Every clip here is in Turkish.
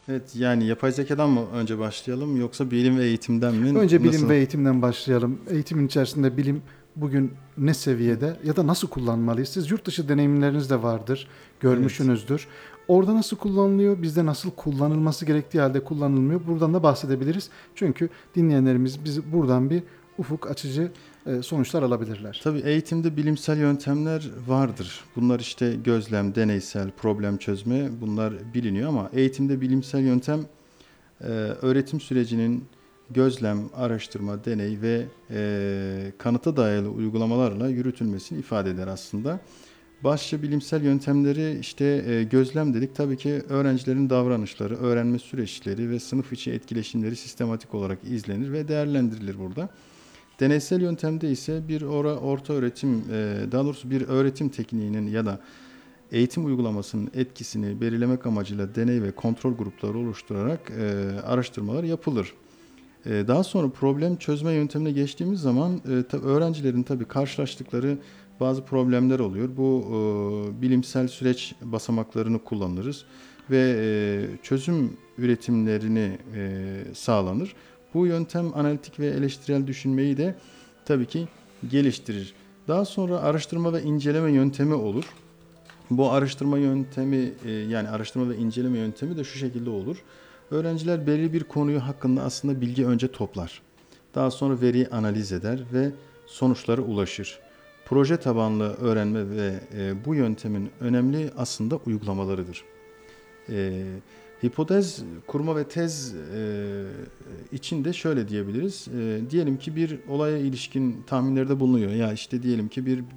Evet, yani yapay zekadan mı önce başlayalım yoksa bilim ve eğitimden mi? Önce bilim Nasıl? ve eğitimden başlayalım. Eğitimin içerisinde bilim bugün ne seviyede ya da nasıl kullanmalıyız? Siz yurt dışı deneyimleriniz de vardır, Evet. görmüşsünüzdür. Orada nasıl kullanılıyor, bizde nasıl kullanılması gerektiği halde kullanılmıyor. Buradan da bahsedebiliriz. Çünkü dinleyenlerimiz bizi buradan bir ufuk açıcı sonuçlar alabilirler. Tabii eğitimde bilimsel yöntemler vardır. Bunlar işte gözlem, deneysel, problem çözme bunlar biliniyor ama eğitimde bilimsel yöntem öğretim sürecinin gözlem, araştırma, deney ve kanıta dayalı uygulamalarla yürütülmesini ifade eder aslında. Başlıca bilimsel yöntemleri işte gözlem dedik. Tabii ki öğrencilerin davranışları, öğrenme süreçleri ve sınıf içi etkileşimleri sistematik olarak izlenir ve değerlendirilir burada. Deneysel yöntemde ise bir orta öğretim, daha doğrusu bir öğretim tekniğinin ya da eğitim uygulamasının etkisini belirlemek amacıyla deney ve kontrol grupları oluşturarak araştırmalar yapılır. Daha sonra problem çözme yöntemine geçtiğimiz zaman öğrencilerin tabii karşılaştıkları bazı problemler oluyor. Bu bilimsel süreç basamaklarını kullanırız ve çözüm üretimlerini sağlanır. Bu yöntem analitik ve eleştirel düşünmeyi de tabii ki geliştirir. Daha sonra araştırma ve inceleme yöntemi olur. Bu araştırma yöntemi yani araştırma ve inceleme yöntemi de şu şekilde olur. Öğrenciler belirli bir konuyu hakkında aslında bilgi önce toplar. Daha sonra veriyi analiz eder ve sonuçlara ulaşır. Proje tabanlı öğrenme ve bu yöntemin önemli aslında uygulamalarıdır. E, Hipotez kurma ve tez için de şöyle diyebiliriz. Diyelim ki bir olaya ilişkin tahminlerde bulunuyor. Ya işte diyelim ki bir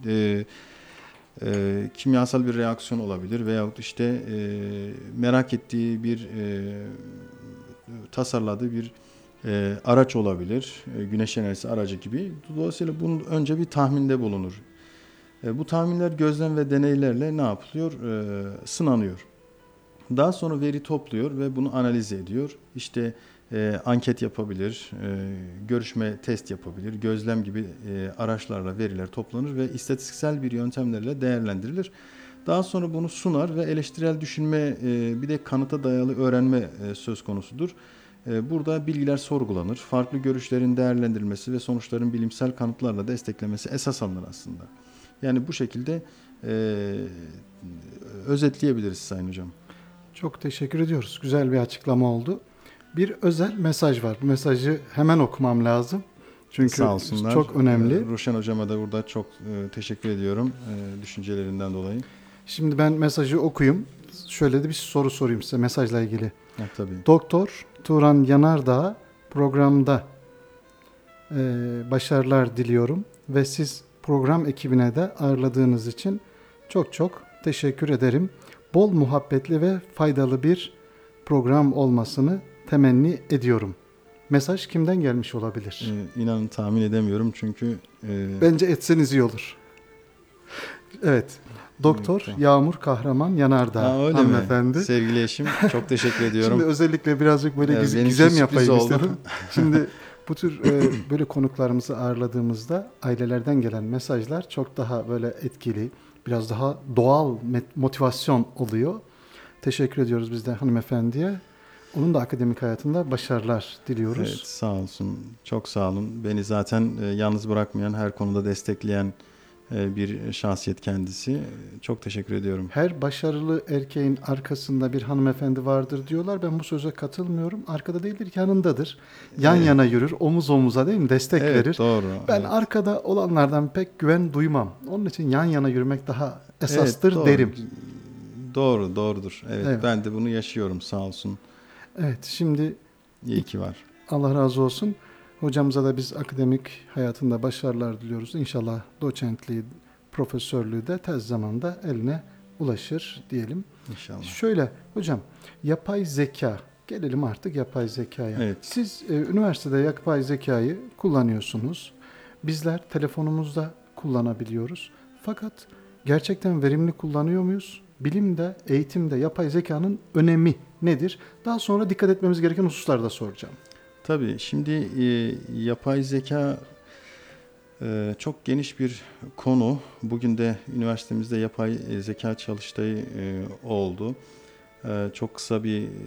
kimyasal bir reaksiyon olabilir veyahut işte merak ettiği bir tasarladığı bir araç olabilir. Güneş enerjisi aracı gibi. Dolayısıyla bunun önce bir tahminde bulunur. Bu tahminler gözlem ve deneylerle ne yapılıyor? Sınanıyor. Daha sonra veri topluyor ve bunu analiz ediyor. İşte anket yapabilir, görüşme test yapabilir, gözlem gibi araçlarla veriler toplanır ve istatistiksel bir yöntemlerle değerlendirilir. Daha sonra bunu sunar ve eleştirel düşünme bir de kanıta dayalı öğrenme söz konusudur. Burada bilgiler sorgulanır, farklı görüşlerin değerlendirilmesi ve sonuçların bilimsel kanıtlarla desteklemesi esas alınır aslında. Yani bu şekilde özetleyebiliriz Sayın Hocam. Çok teşekkür ediyoruz. Güzel bir açıklama oldu. Bir özel mesaj var. Bu mesajı hemen okumam lazım. Çünkü Sağ olsunlar. çok önemli. Ruşen Hocama da burada çok teşekkür ediyorum düşüncelerinden dolayı. Şimdi ben mesajı okuyayım. Şöyle de bir soru sorayım size mesajla ilgili. Tabii. Doktor Turan Yanardağ programda başarılar diliyorum ve siz program ekibine de ağırladığınız için çok çok teşekkür ederim. Bol muhabbetli ve faydalı bir program olmasını temenni ediyorum. Mesaj kimden gelmiş olabilir? İnanın tahmin edemiyorum çünkü... Bence etseniz iyi olur. Evet. Doktor Yağmur Kahraman Yanardağ öyle hanımefendi. mi? Sevgili eşim çok teşekkür ediyorum. Şimdi özellikle birazcık böyle gizem yapayım istedim. Şimdi bu tür böyle konuklarımızı ağırladığımızda ailelerden gelen mesajlar çok daha böyle etkili, biraz daha doğal motivasyon oluyor. Teşekkür ediyoruz biz de hanımefendiye. Onun da akademik hayatında başarılar diliyoruz. Evet, sağ olsun. Çok sağ olun. Beni zaten yalnız bırakmayan, her konuda destekleyen bir şahsiyet kendisi. Çok teşekkür ediyorum. Her başarılı erkeğin arkasında bir hanımefendi vardır diyorlar. Ben bu söze katılmıyorum. Arkada değildir ki yanındadır. Yan yana yürür, omuz omuza değil mi? Destek verir. Doğru. Ben arkada olanlardan pek güven duymam. Onun için yan yana yürümek daha esastır doğru. derim. Doğrudur. Evet. Ben de bunu yaşıyorum sağ olsun. Evet, şimdi İyi ki var. Allah razı olsun. Hocamıza da biz akademik hayatında başarılar diliyoruz. İnşallah doçentliği, profesörlüğü de tez zamanda eline ulaşır diyelim. İnşallah. Şöyle hocam, yapay zeka. Gelelim artık yapay zekaya. Evet. Siz üniversitede yapay zekayı kullanıyorsunuz. Bizler telefonumuzda kullanabiliyoruz. Fakat gerçekten verimli kullanıyor muyuz? Bilimde, eğitimde yapay zekanın önemi nedir? Daha sonra dikkat etmemiz gereken hususları da soracağım. Tabii şimdi yapay zeka çok geniş bir konu. Bugün de üniversitemizde yapay zeka çalıştayı oldu. Çok kısa bir